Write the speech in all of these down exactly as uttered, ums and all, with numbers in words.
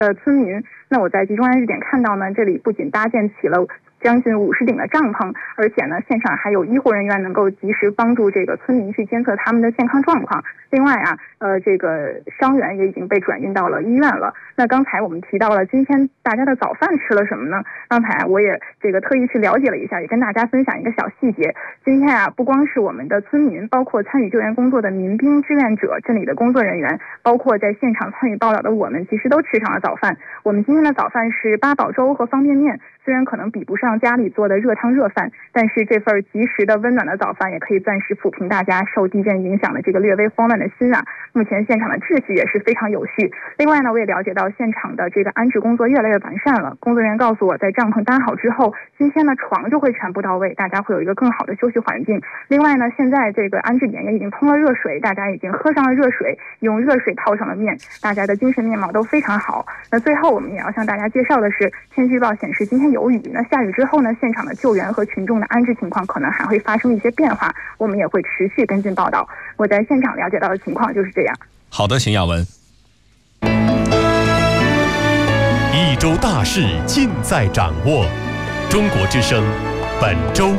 的村民。那我在集中安置点看到呢，这里不仅搭建起了将近五十顶的帐篷，而且呢，现场还有医护人员能够及时帮助这个村民去监测他们的健康状况。另外啊，呃，这个伤员也已经被转运到了医院了。那刚才我们提到了今天大家的早饭吃了什么呢？刚才我也这个特意去了解了一下，也跟大家分享一个小细节。今天啊，不光是我们的村民，包括参与救援工作的民兵、志愿者、镇里的工作人员，包括在现场参与报道的我们，其实都吃上了早饭。我们今天的早饭是八宝粥和方便面，虽然可能比不上家里做的热汤热饭，但是这份及时的温暖的早饭也可以暂时抚平大家受地震影响的这个略微慌乱的心啊。目前现场的秩序也是非常有序。另外呢，我也了解到现场的这个安置工作越来越完善了。工作人员告诉我，在帐篷搭好之后，今天呢床就会全部到位，大家会有一个更好的休息环境。另外呢，现在这个安置点也已经通了热水，大家已经喝上了热水，用热水泡上了面，大家的精神面貌都非常好。那最后我们也要向大家介绍的是，天气预报显示今天有雨，那下雨之后呢，现场的救援和群众的安置情况可能还会发生一些变化，我们也会持续跟进报道。我在现场了解到的情况就是这样。 好的，邢亚文。 一周大事尽在掌握，中国之声本周。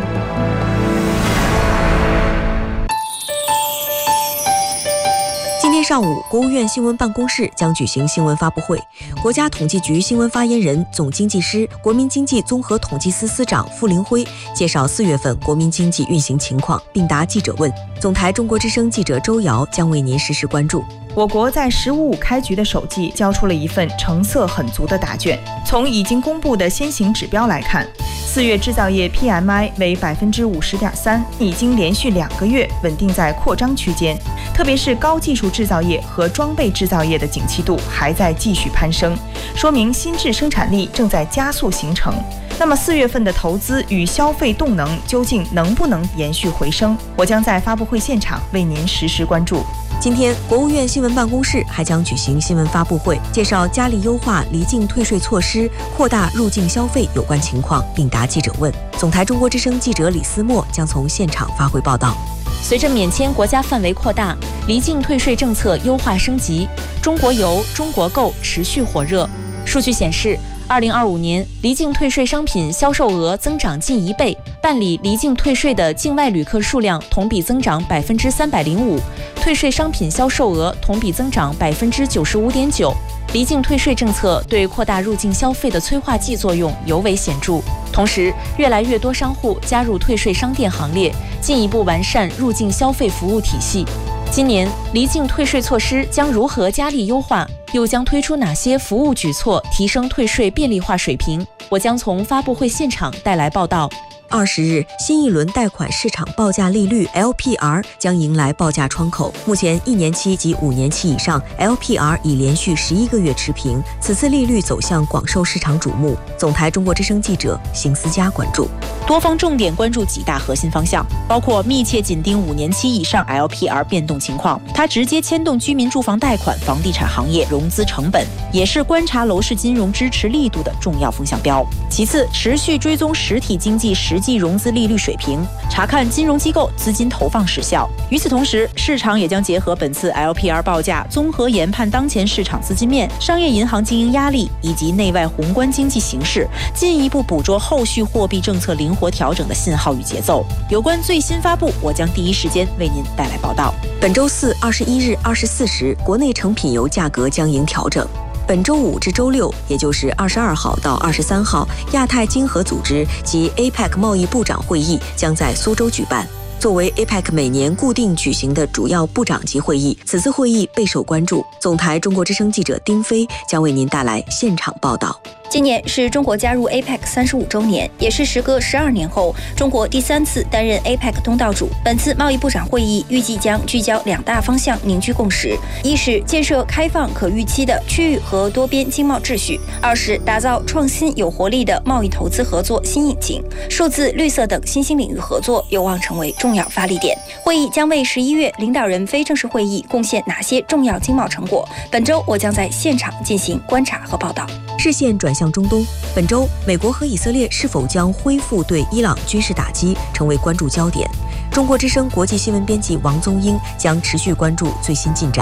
今天上午，国务院新闻办公室将举行新闻发布会。国家统计局新闻发言人、总经济师、国民经济综合统计司司长傅林辉介绍四月份国民经济运行情况，并答记者问。总台中国之声记者周瑶将为您实时关注。 我国在“十五五”开局的首季交出了一份成色很足的答卷。从已经公布的先行指标来看，四月制造业 P M I 为百分之五十点三，已经连续两个月稳定在扩张区间。特别是高技术制造业和装备制造业的景气度还在继续攀升，说明新质生产力正在加速形成。那么四月份的投资与消费动能究竟能不能延续回升？我将在发布会现场为您实时关注。 今天，国务院新闻办公室还将举行新闻发布会，介绍加力优化离境退税措施，扩大入境消费有关情况，并答记者问。总台中国之声记者李思墨将从现场发回报道。 随着免签国家范围扩大，离境退税政策优化升级，中国游、中国购持续火热。数据显示，二零二五年离境退税商品销售额增长近一倍，办理离境退税的境外旅客数量同比增长百分之三百零五，退税商品销售额同比增长百分之九十五点九。离境退税政策对扩大入境消费的催化剂作用尤为显著。同时，越来越多商户加入退税商店行列，进一步完善入境消费服务体系。今年离境退税措施将如何加力优化？又将推出哪些服务举措，提升退税便利化水平？我将从发布会现场带来报道。 二十日，新一轮贷款市场报价利率 L P R 将迎来报价窗口。目前，一年期及五年期以上 L P R 已连续十一个月持平，此次利率走向广受市场瞩目。总台中国之声记者邢思佳关注。 多方重点关注几大核心方向，包括密切紧盯五年期以上 L P R 变动情况，它直接牵动居民住房贷款、房地产行业融资成本，也是观察楼市金融支持力度的重要风向标。其次，持续追踪实体经济实际融资利率水平，查看金融机构资金投放时效。与此同时，市场也将结合本次 L P R 报价，综合研判当前市场资金面、商业银行经营压力以及内外宏观经济形势，进一步捕捉后续货币政策灵活调整的信号与节奏。有关最新发布，我将第一时间为您带来报道。 本周四二十一日二十四时，国内成品油价格将迎调整。本周五至周六，也就是二十二号到二十三号，亚太经合组织及 A P E C 贸易部长会议将在苏州举办。作为 A P E C 每年固定举行的主要部长级会议，此次会议备受关注。总台中国之声记者丁飞将为您带来现场报道。 今年是中国加入 A P E C 三十五周年，也是时隔十二年后中国第三次担任 A P E C 东道主。本次贸易部长会议预计将聚焦两大方向，凝聚共识：一是建设开放可预期的区域和多边经贸秩序；二是打造创新有活力的贸易投资合作新引擎。数字、绿色等新兴领域合作有望成为重要发力点。会议将为十一月领导人非正式会议贡献哪些重要经贸成果？本周我将在现场进行观察和报道。 视线转向中东，本周美国和以色列是否将恢复对伊朗军事打击，成为关注焦点。中国之声国际新闻编辑王宗英将持续关注最新进展。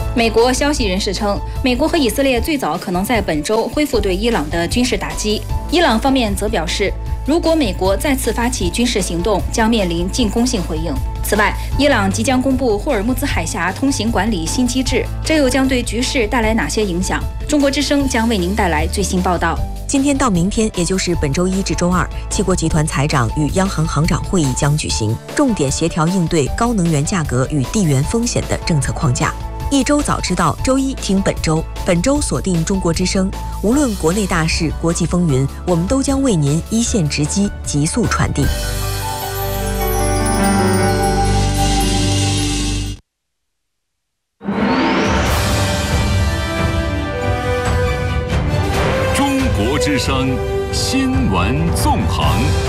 美国消息人士称，美国和以色列最早可能在本周恢复对伊朗的军事打击。伊朗方面则表示，如果美国再次发起军事行动，将面临进攻性回应。此外，伊朗即将公布霍尔木兹海峡通行管理新机制，这又将对局势带来哪些影响？中国之声将为您带来最新报道。 今天到明天，也就是本周一至周二，七国集团财长与央行行长会议将举行，重点协调应对高能源价格与地缘风险的政策框架。一周早知道，周一听本周。本周锁定中国之声，无论国内大事、国际风云，我们都将为您一线直击，急速传递。 中国之声新闻纵横。